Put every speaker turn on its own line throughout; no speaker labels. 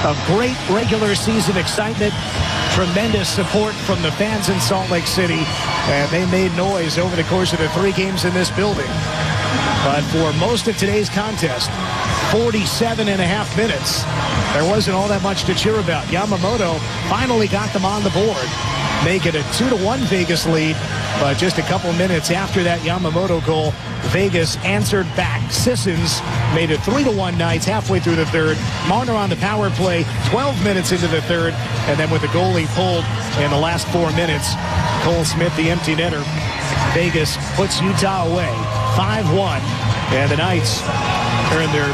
of great regular season excitement, tremendous support from the fans in Salt Lake City, and they made noise over the course of the 3 games in this building. But for most of today's contest, 47 and a half minutes, there wasn't all that much to cheer about. Yamamoto finally got them on the board, make it a 2-1 Vegas lead. But just a couple minutes after that Yamamoto goal, Vegas answered back. Sissons made it 3-1 Knights halfway through the third. Marner on the power play 12 minutes into the third. And then with the goalie pulled in the last 4 minutes, Cole Smith, the empty netter. Vegas puts Utah away 5-1. And the Knights earn their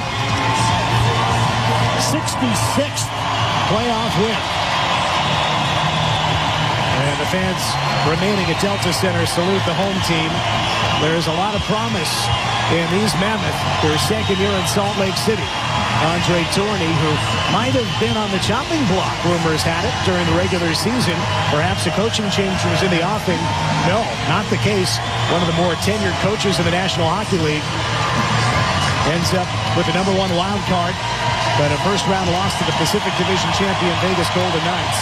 66th playoff win. And the fans remaining at Delta Center salute the home team. There's a lot of promise in these Mammoth, their second year in Salt Lake City. Andre Tourney, who might have been on the chopping block, rumors had it, during the regular season. Perhaps a coaching change was in the offing. No, not the case. One of the more tenured coaches in the National Hockey League ends up with the #1 wild card, but a first-round loss to the Pacific Division champion Vegas Golden Knights.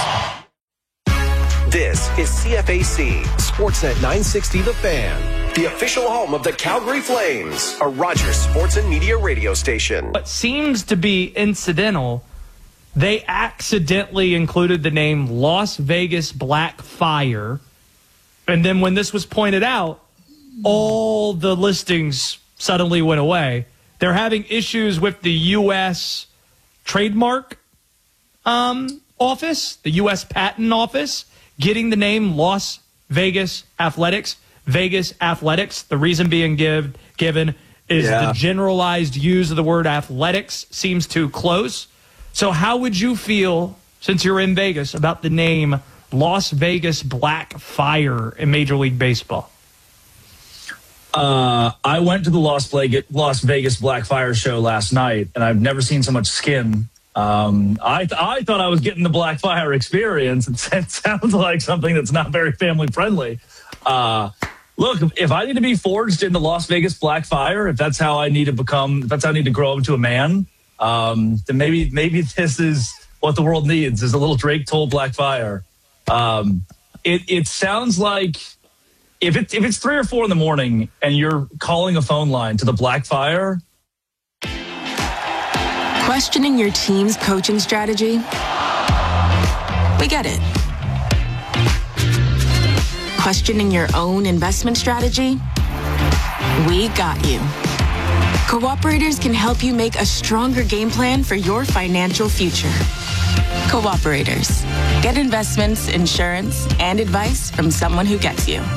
This is CFAC Sportsnet 960 The Fan, the official home of the Calgary Flames, a Rogers Sports and Media radio station.
What seems to be incidental, they accidentally included the name Las Vegas Black Fire. And then when this was pointed out, all the listings suddenly went away. They're having issues with the U.S. trademark office, the U.S. patent office, getting the name Las Vegas Athletics, Vegas Athletics. The reason being given is the generalized use of the word athletics seems too close. So how would you feel, since you're in Vegas, about the name Las Vegas Black Fire in Major League Baseball?
I went to the Las Vegas Black Fire show last night, and I've never seen so much skin. I thought I was getting the Black Fire experience. It sounds like something that's not very family friendly. Look, if I need to be forged into Las Vegas Black Fire, if that's how I need to become, if that's how I need to grow up into a man, then maybe this is what the world needs, is a little Drake Toll Black Fire. It sounds like if it's 3 or 4 in the morning and you're calling a phone line to the Black Fire.
Questioning your team's coaching strategy? We get it. Questioning your own investment strategy? We got you. Cooperators can help you make a stronger game plan for your financial future. Cooperators. Get investments, insurance, and advice from someone who gets you.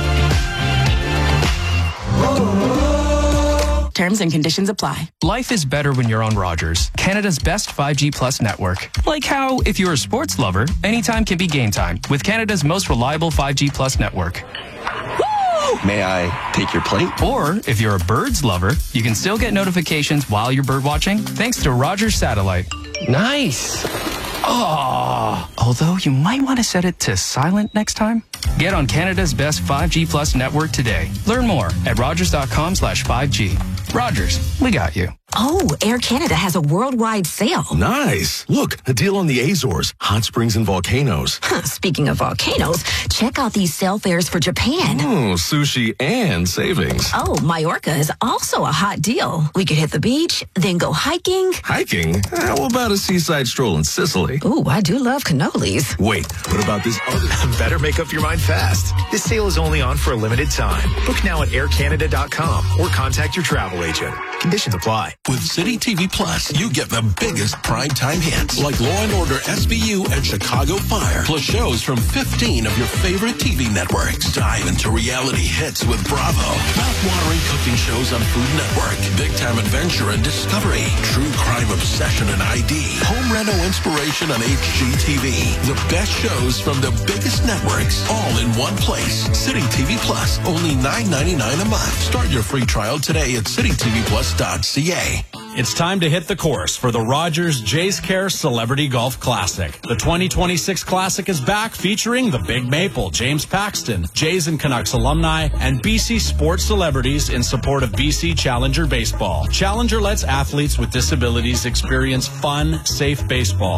Terms and conditions apply.
Life is better when you're on Rogers, Canada's best 5G Plus network. Like how, if you're a sports lover, anytime can be game time with Canada's most reliable 5G Plus network.
May I take your plate?
Or, if you're a birds lover, you can still get notifications while you're bird watching thanks to Rogers Satellite.
Nice.
Oh, although you might want to set it to silent next time. Get on Canada's best 5G Plus network today. Learn more at rogers.com/5G. Rogers, we got you.
Oh, Air Canada has a worldwide sale.
Nice. Look, a deal on the Azores, hot springs and volcanoes.
Speaking of volcanoes, check out these sale fares for Japan.
Oh, sushi and savings.
Oh, Mallorca is also a hot deal. We could hit the beach, then go hiking.
Hiking? How about a seaside stroll in Sicily?
Ooh, I do love cannolis.
Wait, what about this other?
Better make up your mind fast. This sale is only on for a limited time. Book now at aircanada.com or contact your travel agent. Conditions apply.
With City TV Plus, you get the biggest primetime hits like Law & Order SVU and Chicago Fire, plus shows from 15 of your favorite TV networks. Dive into reality hits with Bravo, mouth-watering cooking shows on Food Network, big-time adventure and discovery, true crime obsession and ID, home reno inspiration on HGTV. The best shows from the biggest networks, all in one place. City TV Plus, only $9.99 a month. Start your free trial today at citytvplus.ca.
It's time to hit the course for the Rogers Jays Care Celebrity Golf Classic. The 2026 Classic is back, featuring the Big Maple, James Paxton, Jays and Canucks alumni, and BC sports celebrities in support of BC Challenger Baseball. Challenger lets athletes with disabilities experience fun, safe baseball.